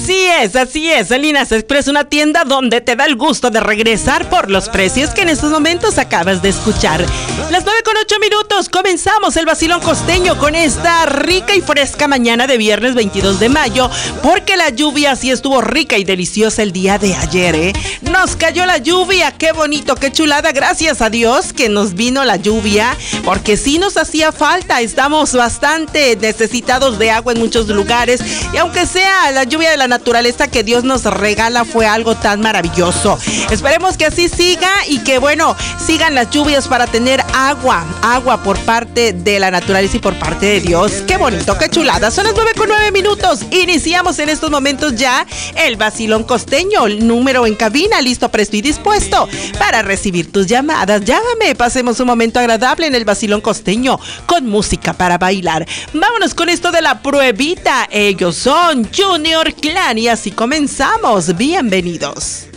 Así es. Salinas Express, una tienda donde te da el gusto de regresar por los precios que en estos momentos acabas de escuchar. Las 9:08, comenzamos el vacilón costeño con esta rica y fresca mañana de viernes 22 de mayo, porque la lluvia sí estuvo rica y deliciosa el día de ayer, ¿eh? Nos cayó la lluvia, qué bonito, qué chulada, gracias a Dios que nos vino la lluvia, porque sí nos hacía falta, estamos bastante necesitados de agua en muchos lugares, y aunque sea la lluvia de la naturaleza que Dios nos regala, fue algo tan maravilloso. Esperemos que así siga y que, bueno, sigan las lluvias para tener agua por parte de la naturaleza y por parte de Dios. Qué bonito, qué chulada. Son las 9:09. Iniciamos en estos momentos ya el vacilón costeño, el número en cabina, listo, presto y dispuesto para recibir tus llamadas. Llámame, pasemos un momento agradable en el vacilón costeño con música para bailar. Vámonos con esto de la pruebita. Ellos son Junior Clan y así comenzamos. Bienvenidos.